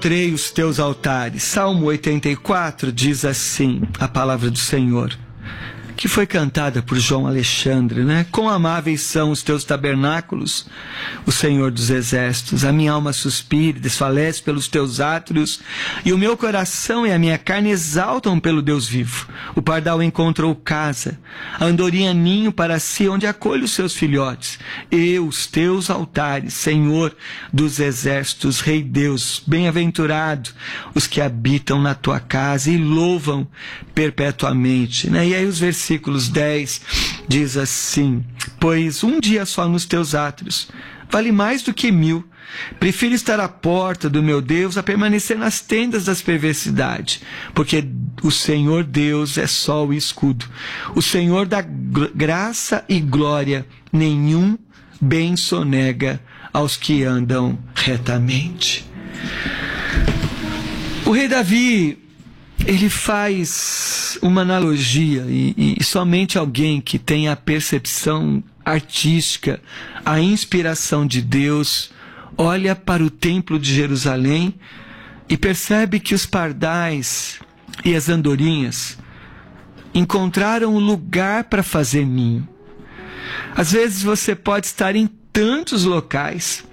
Encontrei os teus altares. Salmo 84 diz assim, a palavra do Senhor, que foi cantada por João Alexandre, né? Quão amáveis são os teus tabernáculos, o Senhor dos exércitos. A minha alma suspira e desfalece pelos teus átrios, e o meu coração e a minha carne exaltam pelo Deus vivo. O pardal encontrou casa, a andorinha ninho para si, onde acolhe os seus filhotes. E os teus altares, Senhor dos exércitos, Rei Deus, bem-aventurado os que habitam na tua casa e louvam perpetuamente, né? E aí os versículos 10 diz assim: pois um dia só nos teus átrios vale mais do que 1000. Prefiro estar à porta do meu Deus a permanecer nas tendas das perversidades, porque o Senhor Deus é sol e escudo. O Senhor dá graça e glória, nenhum bem sonega aos que andam retamente. O rei Davi, ele faz uma analogia e somente alguém que tem a percepção artística, a inspiração de Deus, olha para o templo de Jerusalém e percebe que os pardais e as andorinhas encontraram um lugar para fazer ninho. Às vezes você pode estar em tantos locais,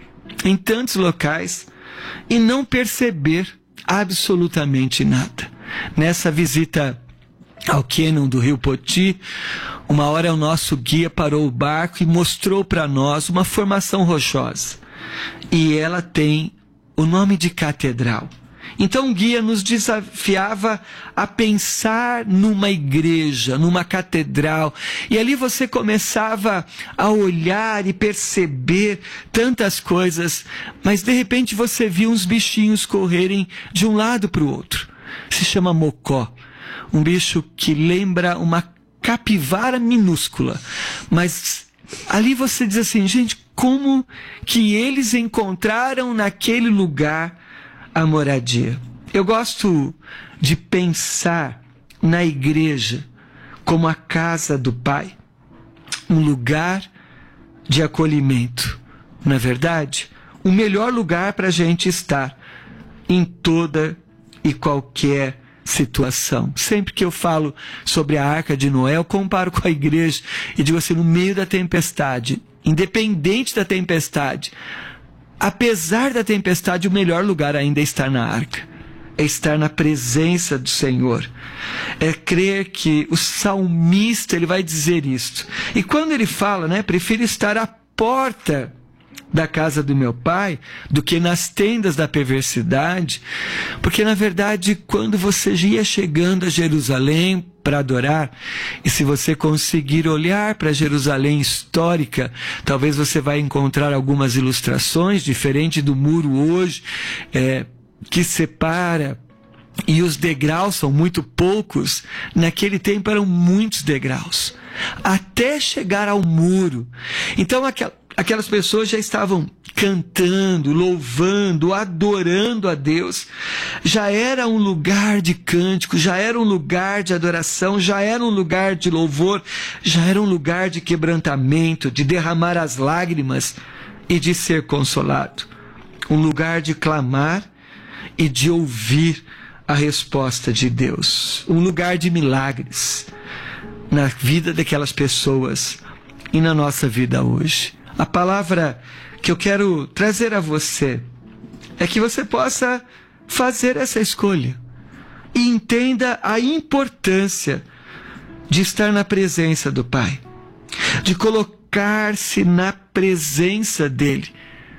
e não perceber absolutamente nada. Nessa visita ao cânion do Rio Poti, uma hora o nosso guia parou o barco e mostrou para nós uma formação rochosa. E ela tem o nome de catedral. Então o guia nos desafiava a pensar numa igreja, numa catedral. E ali você começava a olhar e perceber tantas coisas, mas de repente você viu uns bichinhos correrem de um lado para o outro. Se chama mocó, um bicho que lembra uma capivara minúscula, mas ali você diz assim, gente, como que eles encontraram naquele lugar a moradia? Eu gosto de pensar na igreja como a casa do Pai, um lugar de acolhimento. Na verdade, o melhor lugar para a gente estar em toda e qualquer situação. Sempre que eu falo sobre a Arca de Noé, eu comparo com a igreja e digo assim, no meio da tempestade, independente da tempestade, apesar da tempestade, o melhor lugar ainda é estar na arca, é estar na presença do Senhor, é crer que o salmista, ele vai dizer isto. E quando ele fala, né, prefiro estar à porta da casa do meu pai do que nas tendas da perversidade, porque na verdade quando você ia chegando a Jerusalém para adorar, e se você conseguir olhar para Jerusalém histórica, talvez você vai encontrar algumas ilustrações diferente do muro hoje, que separa, e os degraus são muito poucos. Naquele tempo eram muitos degraus até chegar ao muro. Então aquelas pessoas já estavam cantando, louvando, adorando a Deus. Já era um lugar de cântico, já era um lugar de adoração, já era um lugar de louvor, já era um lugar de quebrantamento, de derramar as lágrimas e de ser consolado. Um lugar de clamar e de ouvir a resposta de Deus. Um lugar de milagres na vida daquelas pessoas e na nossa vida hoje. A palavra que eu quero trazer a você é que você possa fazer essa escolha e entenda a importância de estar na presença do Pai, de colocar-se na presença dEle.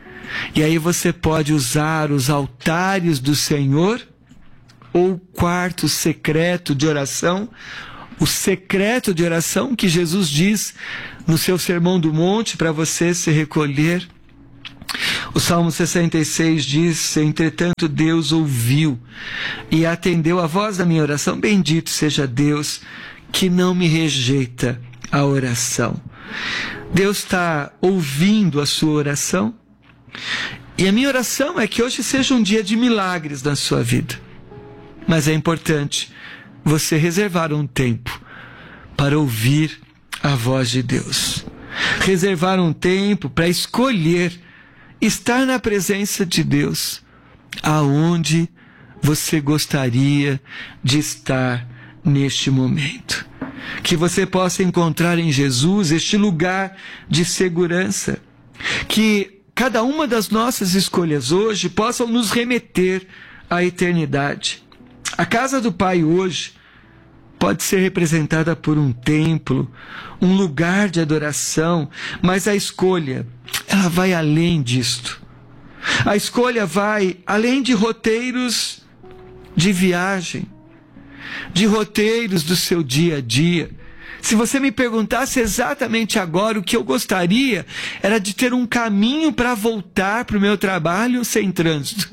E aí você pode usar os altares do Senhor ou o quarto secreto de oração, o secreto de oração que Jesus diz no seu Sermão do Monte para você se recolher. O Salmo 66 diz, entretanto Deus ouviu e atendeu a voz da minha oração. Bendito seja Deus que não me rejeita a oração. Deus está ouvindo a sua oração. E a minha oração é que hoje seja um dia de milagres na sua vida. Mas é importante você reservar um tempo para ouvir a voz de Deus. Reservar um tempo para escolher estar na presença de Deus aonde você gostaria de estar neste momento. Que você possa encontrar em Jesus este lugar de segurança. Que cada uma das nossas escolhas hoje possam nos remeter à eternidade. A casa do Pai hoje pode ser representada por um templo, um lugar de adoração, mas a escolha, ela vai além disto. A escolha vai além de roteiros de viagem, de roteiros do seu dia a dia. Se você me perguntasse exatamente agora, o que eu gostaria era de ter um caminho para voltar para o meu trabalho sem trânsito.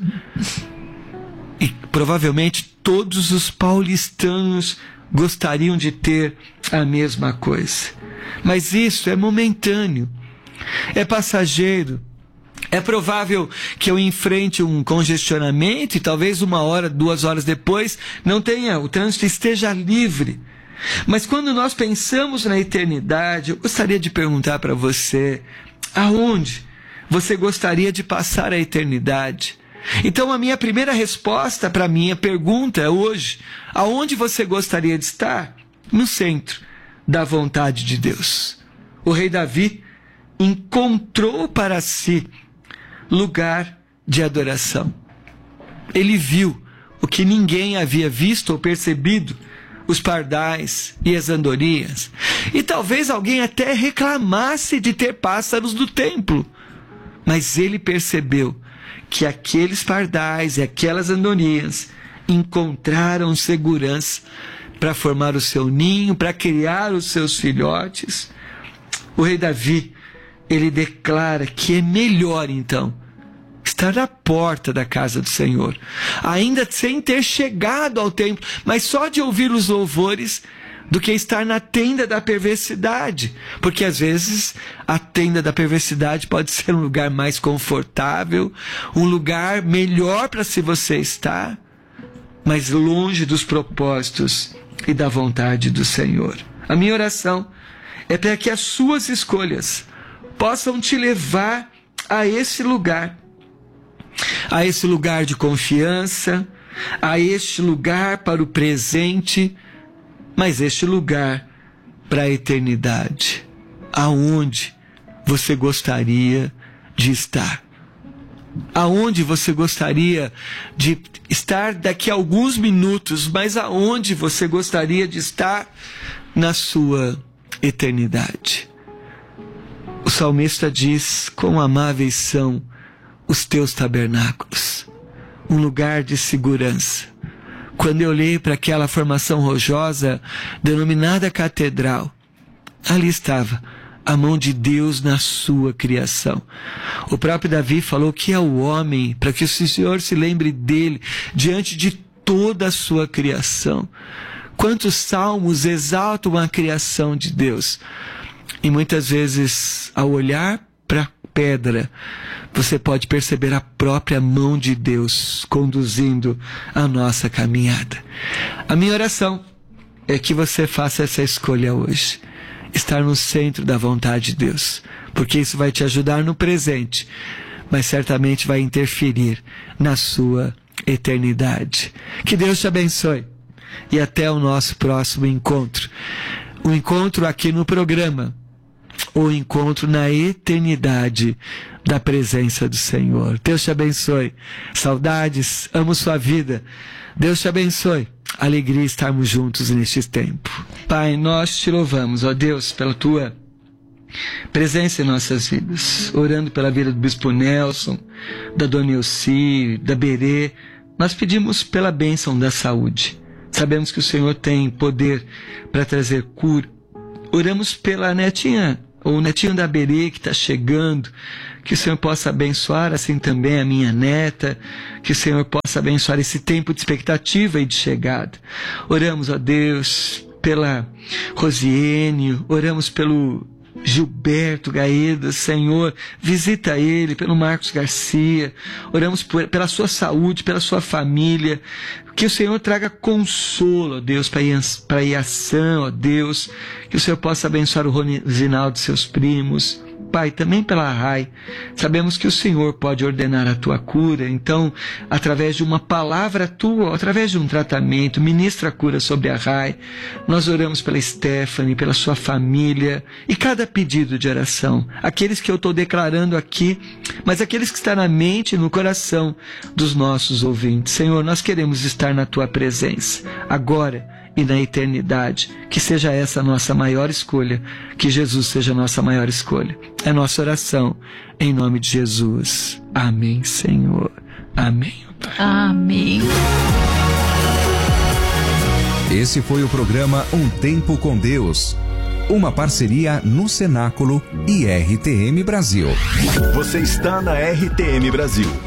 E provavelmente todos os paulistanos gostariam de ter a mesma coisa. Mas isso é momentâneo, é passageiro. É provável que eu enfrente um congestionamento e talvez 1 hora, 2 horas depois o trânsito esteja livre. Mas quando nós pensamos na eternidade, eu gostaria de perguntar para você, aonde você gostaria de passar a eternidade? Então a minha primeira resposta para a minha pergunta é hoje, aonde você gostaria de estar? No centro da vontade de Deus. O rei Davi encontrou para si lugar de adoração. Ele viu o que ninguém havia visto ou percebido, os pardais e as andorinhas. E talvez alguém até reclamasse de ter pássaros no templo. Mas ele percebeu que aqueles pardais e aquelas andorinhas encontraram segurança para formar o seu ninho, para criar os seus filhotes. O rei Davi, ele declara que é melhor então estar na porta da casa do Senhor, ainda sem ter chegado ao templo, mas só de ouvir os louvores, do que estar na tenda da perversidade, porque às vezes a tenda da perversidade pode ser um lugar mais confortável, um lugar melhor para se você estar, mas longe dos propósitos e da vontade do Senhor. A minha oração é para que as suas escolhas possam te levar a esse lugar de confiança, a este lugar para o presente, mas este lugar para a eternidade, aonde você gostaria de estar? Aonde você gostaria de estar daqui a alguns minutos, mas aonde você gostaria de estar na sua eternidade? O salmista diz: quão amáveis são os teus tabernáculos, um lugar de segurança. Quando eu olhei para aquela formação rochosa denominada catedral, ali estava a mão de Deus na sua criação. O próprio Davi falou que é o homem para que o Senhor se lembre dele diante de toda a sua criação. Quantos salmos exaltam a criação de Deus? E muitas vezes, ao olhar para a pedra, você pode perceber a própria mão de Deus conduzindo a nossa caminhada. A minha oração é que você faça essa escolha hoje, estar no centro da vontade de Deus, porque isso vai te ajudar no presente, mas certamente vai interferir na sua eternidade. Que Deus te abençoe e até o nosso próximo encontro. O encontro aqui no programa, o encontro na eternidade da presença do Senhor. Deus te abençoe. Saudades, amo sua vida. Deus te abençoe. Alegria estarmos juntos neste tempo. Pai, nós te louvamos, ó Deus, pela tua presença em nossas vidas. Orando pela vida do Bispo Nelson, da Dona Elci, da Berê. Nós pedimos pela bênção da saúde. Sabemos que o Senhor tem poder para trazer cura. Oramos pela netinha, ou netinho da Berê que está chegando, que o Senhor possa abençoar, assim também a minha neta, que o Senhor possa abençoar esse tempo de expectativa e de chegada. Oramos, ó Deus, pela Rosiene, oramos pelo Gilberto Gaeda, Senhor, visita ele, pelo Marcos Garcia, oramos pela sua saúde, pela sua família, que o Senhor traga consolo, ó Deus, para ir ação, ó Deus, que o Senhor possa abençoar o Rosinaldo e seus primos. Pai, também pela Rai. Sabemos que o Senhor pode ordenar a tua cura, então, através de uma palavra tua, através de um tratamento, ministra a cura sobre a Rai. Nós oramos pela Stephanie, pela sua família e cada pedido de oração. Aqueles que eu estou declarando aqui, mas aqueles que estão na mente e no coração dos nossos ouvintes. Senhor, nós queremos estar na tua presença, agora e na eternidade. Que seja essa a nossa maior escolha, que Jesus seja a nossa maior escolha. É nossa oração, em nome de Jesus. Amém, Senhor. Amém, Pai. Amém. Esse foi o programa Um Tempo com Deus, uma parceria no Cenáculo e RTM Brasil. Você está na RTM Brasil.